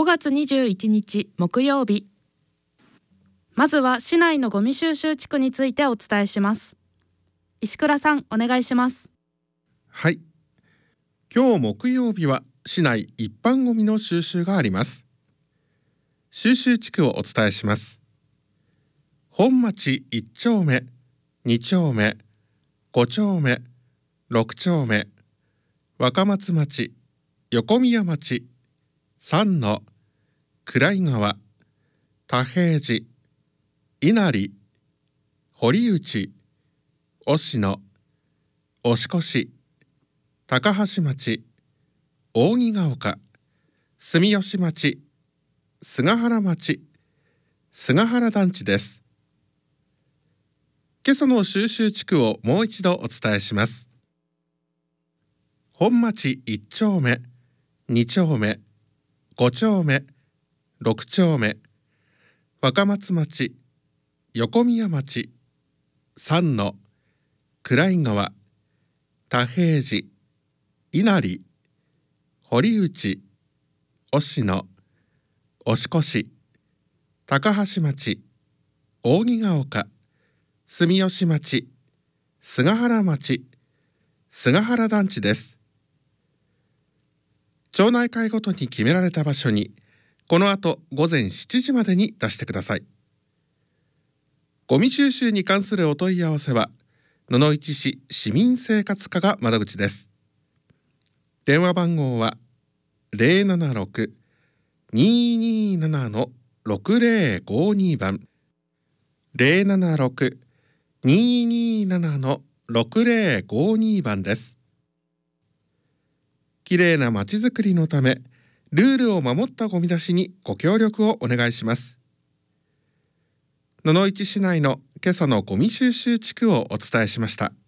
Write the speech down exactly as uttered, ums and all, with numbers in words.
がつにじゅういちにち木曜日。まずは市内のゴミ収集地区についてお伝えします。石倉さん、お願いします。 はい、今日木曜日は市内一般ゴミの収集があります。収集地区をお伝えします。本町いち丁目、に丁目、ご丁目、ろく丁目、若松町、横宮町、三野、暗井川、田平寺、稲荷、堀内、忍野、押越、高橋町、扇ヶ丘、住吉町、菅原町、菅原団地です。今朝の収集地区をもう一度お伝えします。本町いち丁目、に丁目、ご丁目、ろく丁目、若松町、横宮町、三野、暗井川、田平寺、稲荷、堀内、忍野、押越、高橋町、扇ヶ丘、住吉町、菅原町、菅原団地です。町内会ごとに決められた場所にこの後ごぜんしちじまでに出してください。ゴミ収集に関するお問い合わせは野々市市市民生活課が窓口です。電話番号は ゼロななろく にーにーなな ろくぜろごに 番 ゼロななろく にーにーなな ろくぜろごに 番です。きれいなまちづくりのためルールを守ったゴミ出しにご協力をお願いします。野々市市内の今朝のゴミ収集地区をお伝えしました。